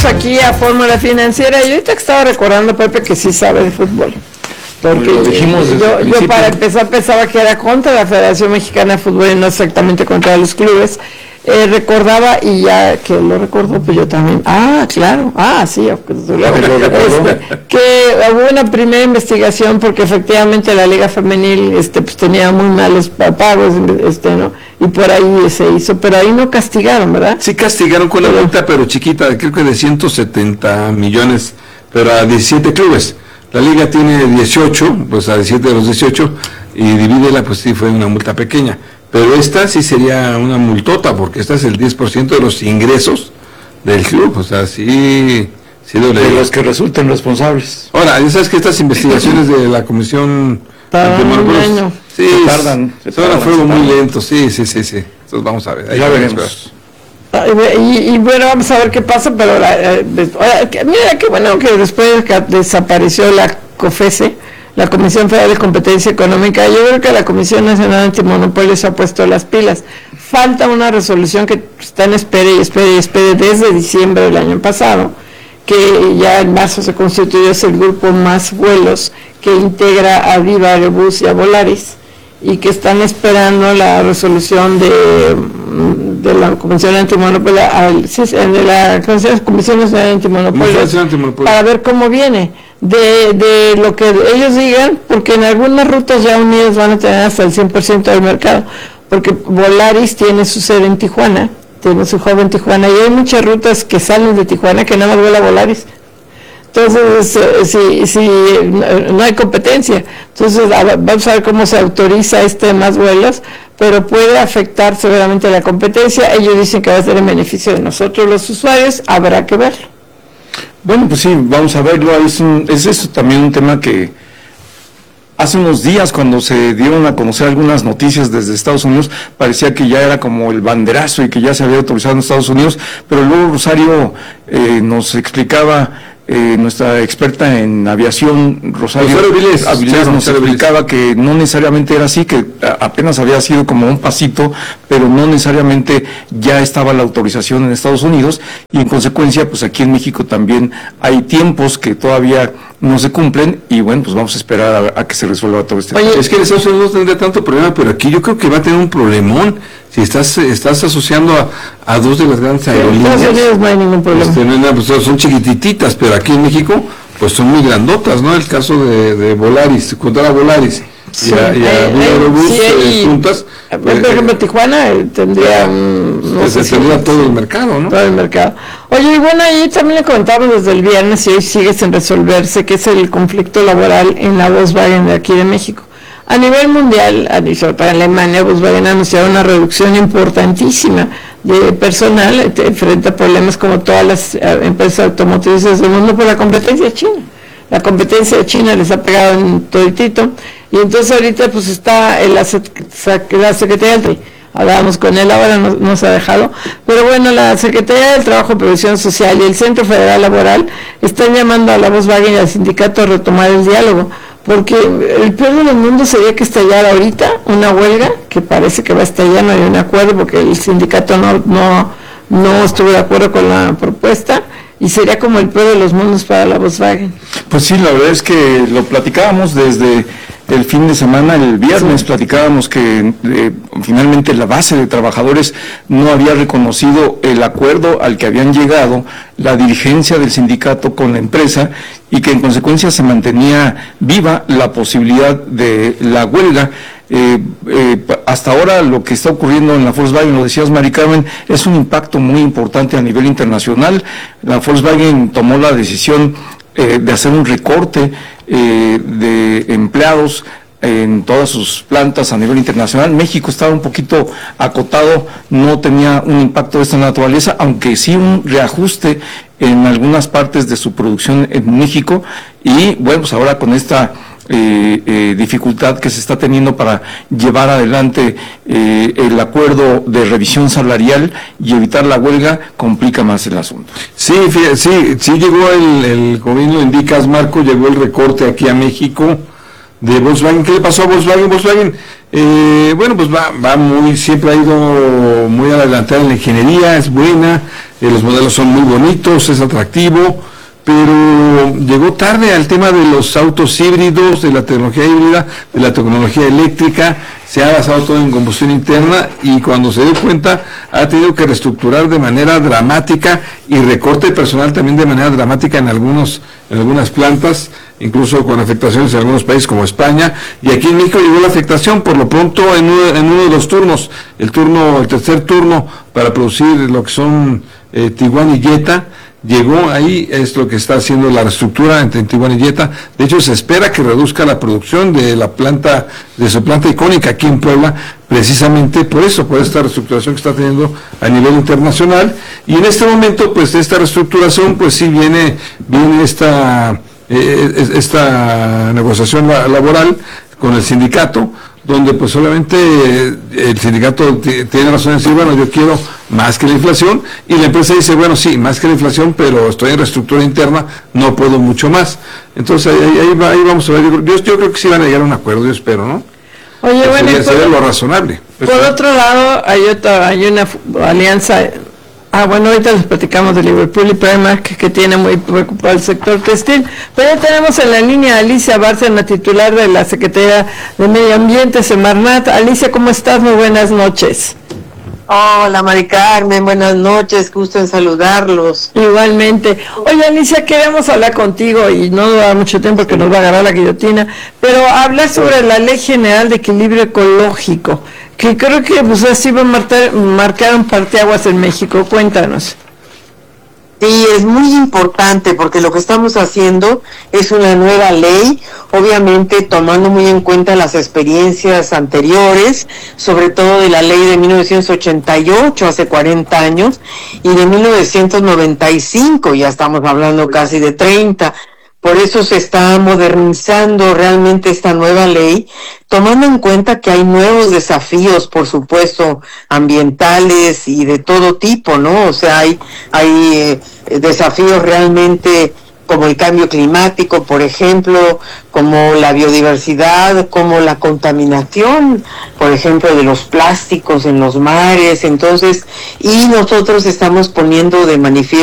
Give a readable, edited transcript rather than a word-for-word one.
regresamos aquí a Fórmula Financiera y ahorita que estaba recordando, Pepe, que sí sabe de fútbol. Porque yo para empezar pensaba que era contra la Federación Mexicana de Fútbol y no exactamente contra los clubes. Recordaba, y ya que lo recordó, pues yo también. Claro, sí, que hubo una primera investigación porque efectivamente la Liga Femenil pues tenía muy malos pagos, ¿no? Y por ahí se hizo, pero ahí no castigaron, ¿verdad? Sí castigaron con la multa, pero chiquita, creo que de 170 millones, pero a 17 clubes. La Liga tiene 18, pues a 17 de los 18, y divídela, pues sí fue una multa pequeña. Pero esta sí sería una multota, porque esta es el 10% de los ingresos del club, o sea, sí de los que resulten responsables. Ahora, ya sabes que estas investigaciones de la Comisión Antimonopólicos, sí, se tardan fuego muy lento, sí. Entonces vamos a ver. Ya veremos. Y bueno, vamos a ver qué pasa, pero mira qué bueno que después que desapareció la COFESE, la Comisión Federal de Competencia Económica, yo creo que la Comisión Nacional Antimonopolio se ha puesto las pilas. Falta una resolución que está en espere desde diciembre del año pasado, que ya en marzo se constituyó el grupo Más Vuelos, que integra a Viva Aerobús y a Volaris, y que están esperando la resolución de la Comisión Antimonopolio, de la Comisión Nacional Antimonopolio, para ver cómo viene. De lo que ellos digan, porque en algunas rutas ya unidas van a tener hasta el 100% del mercado, porque Volaris tiene su sede en Tijuana, tiene su hub en Tijuana, y hay muchas rutas que salen de Tijuana que nada más vuela Volaris. Entonces, si no hay competencia, entonces vamos a ver cómo se autoriza más vuelos, pero puede afectar severamente la competencia. Ellos dicen que va a ser en beneficio de nosotros los usuarios, habrá que verlo. Bueno, pues sí, vamos a verlo. Es eso también un tema que hace unos días, cuando se dieron a conocer algunas noticias desde Estados Unidos, parecía que ya era como el banderazo y que ya se había autorizado en Estados Unidos, pero luego Rosario nos explicaba, nuestra experta en aviación, Rosario Viles, nos explicaba que no necesariamente era así, que apenas había sido como un pasito, pero no necesariamente ya estaba la autorización en Estados Unidos, y en consecuencia, pues aquí en México también hay tiempos que todavía no se cumplen, y bueno, pues vamos a esperar a que se resuelva todo este tema. Es que en Estados Unidos no tendría tanto problema, pero aquí yo creo que va a tener un problemón. Si estás asociando a dos de las grandes aerolíneas, en Estados Unidos no hay ningún problema. Pues son chiquititas, pero aquí en México pues son muy grandotas, ¿no? El caso de Volaris, contra Volaris y a Aerobús juntas. Por ejemplo, Tijuana tendría tendría todo el mercado, ¿no? Todo el mercado. Oye, y bueno, ahí también le comentamos desde el viernes, y hoy sigue sin resolverse, que es el conflicto laboral en la Volkswagen de aquí de México. A nivel mundial, para Alemania, Volkswagen ha anunciado una reducción importantísima de personal frente a problemas como todas las empresas automotrices del mundo por la competencia china. La competencia de China les ha pegado en toditito, y entonces ahorita pues está la Secretaría del hablábamos con él, ahora no se ha dejado, pero bueno, la Secretaría del Trabajo y Previsión Social y el Centro Federal Laboral están llamando a la Volkswagen y al sindicato a retomar el diálogo, porque el peor de los mundos sería que estallara ahorita una huelga, que parece que va a estallar, no hay un acuerdo porque el sindicato no estuvo de acuerdo con la propuesta, y sería como el peor de los mundos para la Volkswagen. Pues sí, la verdad es que lo platicábamos desde el fin de semana, el viernes platicábamos que finalmente la base de trabajadores no había reconocido el acuerdo al que habían llegado la dirigencia del sindicato con la empresa, y que en consecuencia se mantenía viva la posibilidad de la huelga. Hasta ahora lo que está ocurriendo en la Volkswagen, lo decías Mari Carmen, es un impacto muy importante a nivel internacional. La Volkswagen tomó la decisión de hacer un recorte de empleados en todas sus plantas a nivel internacional. México estaba un poquito acotado, no tenía un impacto de esta naturaleza, aunque sí un reajuste en algunas partes de su producción en México, y bueno, pues ahora con esta dificultad que se está teniendo para llevar adelante el acuerdo de revisión salarial y evitar la huelga, complica más el asunto. Sí llegó el gobierno, indicas Marco, llegó el recorte aquí a México de Volkswagen. ¿Qué le pasó a Volkswagen? Volkswagen, bueno, pues va muy, siempre ha ido muy adelantada en la ingeniería, es buena, los modelos son muy bonitos, es atractivo, pero llegó tarde al tema de los autos híbridos, de la tecnología híbrida, de la tecnología eléctrica. Se ha basado todo en combustión interna y cuando se dio cuenta ha tenido que reestructurar de manera dramática y recorte de personal también de manera dramática en algunas plantas, incluso con afectaciones en algunos países como España, y aquí en México llegó la afectación por lo pronto en uno de los turnos, el tercer turno para producir lo que son Tiguan y Jetta. Llegó ahí, es lo que está haciendo la reestructura entre Tiguan y Jetta. De hecho, se espera que reduzca la producción de su planta icónica aquí en Puebla, precisamente por eso, por esta reestructuración que está teniendo a nivel internacional. Y en este momento, pues, de esta reestructuración, pues sí viene esta negociación laboral con el sindicato, donde pues obviamente el sindicato tiene razón en decir, bueno, yo quiero más que la inflación, y la empresa dice, bueno, sí, más que la inflación, pero estoy en reestructura interna, no puedo mucho más. Entonces ahí vamos a ver, yo creo que sí van a llegar a un acuerdo, yo espero, ¿no? Oye, bueno, sería lo razonable. Por otro lado, hay una alianza. Bueno, ahorita les platicamos de Liverpool y Primark, que tiene muy preocupado el sector textil, pero ya tenemos en la línea a Alicia Bárcena, titular de la Secretaría de Medio Ambiente, Semarnat. Alicia, ¿cómo estás? Muy buenas noches. Hola, Mari Carmen, buenas noches, gusto en saludarlos. Igualmente. Oye, Alicia, queremos hablar contigo, y no da mucho tiempo que nos va a agarrar la guillotina, pero hablar sobre la Ley General de Equilibrio Ecológico, que creo que pues así va a marcar un parteaguas en México. Cuéntanos. Sí, es muy importante porque lo que estamos haciendo es una nueva ley, obviamente tomando muy en cuenta las experiencias anteriores, sobre todo de la ley de 1988, hace 40 años, y de 1995, ya estamos hablando casi de 30. Por eso se está modernizando realmente esta nueva ley, tomando en cuenta que hay nuevos desafíos, por supuesto, ambientales y de todo tipo, ¿no? O sea, hay desafíos realmente como el cambio climático, por ejemplo, como la biodiversidad, como la contaminación, por ejemplo, de los plásticos en los mares. Entonces, y nosotros estamos poniendo de manifiesto